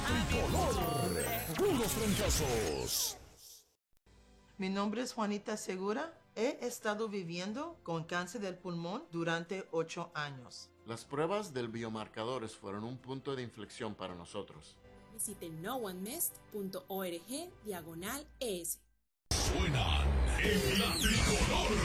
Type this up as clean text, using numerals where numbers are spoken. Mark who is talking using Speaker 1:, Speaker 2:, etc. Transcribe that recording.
Speaker 1: Tricolor, puros fracasos.
Speaker 2: Mi nombre es Juanita Segura. He estado viviendo con cáncer del pulmón durante 8 años.
Speaker 3: Las pruebas del biomarcadores fueron un punto de inflexión para nosotros.
Speaker 4: Visite noonemissed.org/ES.
Speaker 1: Suenan en la Tricolor.